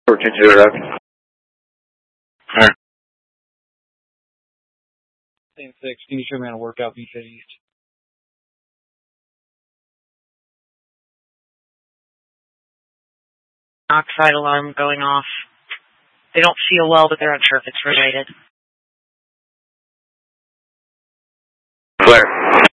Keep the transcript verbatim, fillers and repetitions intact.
fourteen zero. Alright. Same six, can you show me how to work out Beachhead East? Oxide alarm going off. They don't feel well, but they're unsure if it's related. Clear.